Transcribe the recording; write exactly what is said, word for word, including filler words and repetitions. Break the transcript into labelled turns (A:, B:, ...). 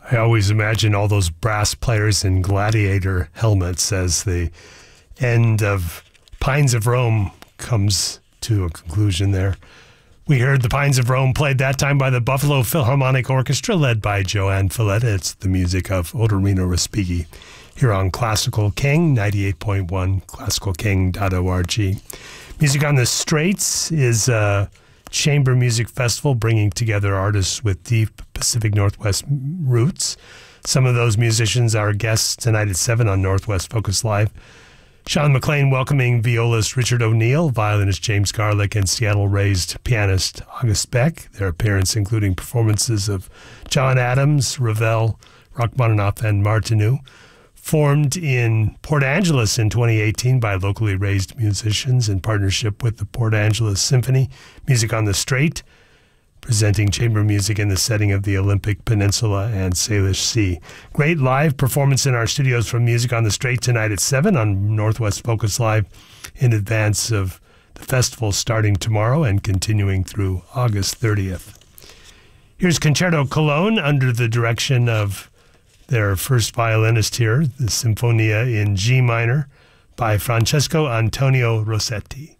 A: I always imagine all those brass players in gladiator helmets as the end of Pines of Rome comes to a conclusion there. We heard the Pines of Rome played that time by the Buffalo Philharmonic Orchestra, led by Joanne Folletta. It's the music of Otorino Respighi here on Classical King, ninety-eight point one, classical king dot org. Music on the Straits is a chamber music festival bringing together artists with deep Pacific Northwest roots. Some of those musicians are guests tonight at seven on Northwest Focus Live. Sean McLean welcoming violist Richard O'Neill, violinist James Garlick, and Seattle-raised pianist August Beck. Their appearance including performances of John Adams, Ravel, Rachmaninoff, and Martineau. Formed in Port Angeles in twenty eighteen by locally raised musicians in partnership with the Port Angeles Symphony. Music on the Strait, presenting chamber music in the setting of the Olympic Peninsula and Salish Sea. Great live performance in our studios from Music on the Strait tonight at seven on Northwest Focus Live in advance of the festival starting tomorrow and continuing through August thirtieth. Here's Concerto Cologne under the direction of their first violinist here, the Sinfonia in G minor by Francesco Antonio Rossetti.